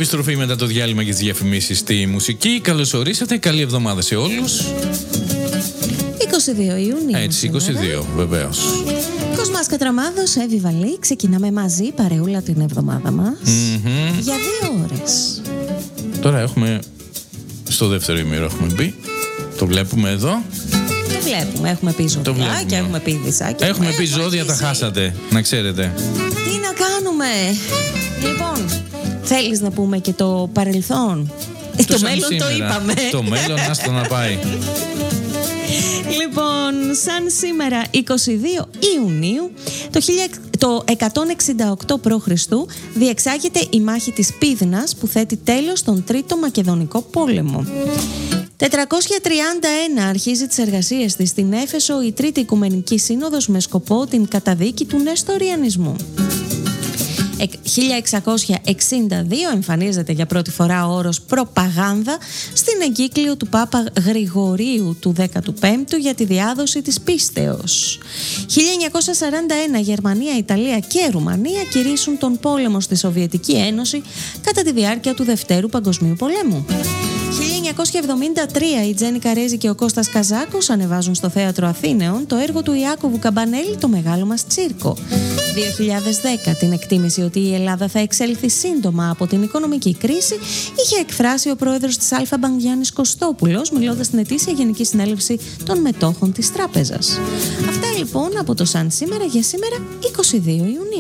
Επιστροφή μετά το διάλειμμα και τις διαφημίσεις στη μουσική. Καλώς ορίσατε, καλή εβδομάδα σε όλους. 22 Ιουνίου. Έτσι, 22 βεβαίως. Κοσμάς Κατραμάδος, Εύη Βαλή. Ξεκινάμε μαζί παρεούλα την εβδομάδα μας για 2 ώρες. Τώρα έχουμε, στο δεύτερο ημίρο έχουμε μπει. Το βλέπουμε εδώ. Το βλέπουμε, έχουμε πει ζώδια και έχουμε πει δισάκια. Έχουμε πει ζώδια, τα χάσατε, να ξέρετε. Τι να κάνουμε. Λοιπόν, θέλεις να πούμε και το παρελθόν? Το μέλλον σήμερα. Το είπαμε. Το μέλλον, άστο να πάει. Λοιπόν, σαν σήμερα 22 Ιουνίου το 168 π.Χ. διεξάγεται η μάχη της Πύδνας που θέτει τέλος στον Τρίτο Μακεδονικό Πόλεμο. 431 αρχίζει τις εργασίες της στην Έφεσο η Τρίτη Οικουμενική Σύνοδος με σκοπό την καταδίκη του Νεστοριανισμού. 1662 εμφανίζεται για πρώτη φορά ο όρος προπαγάνδα στην εγκύκλιο του Πάπα Γρηγορίου του 15ου για τη διάδοση της πίστεως. 1941 Γερμανία, Ιταλία και Ρουμανία κηρύσσουν τον πόλεμο στη Σοβιετική Ένωση κατά τη διάρκεια του Δευτέρου Παγκοσμίου Πολέμου. 1973 η Τζένι Καρέζη και ο Κώστας Καζάκος ανεβάζουν στο Θέατρο Αθήνεων το έργο του Ιάκωβου Καμπανέλη «Το Μεγάλο Μας Τσίρκο». 2010 την εκτίμηση ότι η Ελλάδα θα εξέλθει σύντομα από την οικονομική κρίση είχε εκφράσει ο πρόεδρος της Αλφα Μπανκ Γιάννης Κωστόπουλος μιλώντας στην ετήσια Γενική Συνέλευση των Μετόχων της Τράπεζας. Αυτά λοιπόν από το Σαν σήμερα για σήμερα 22 Ιουνίου.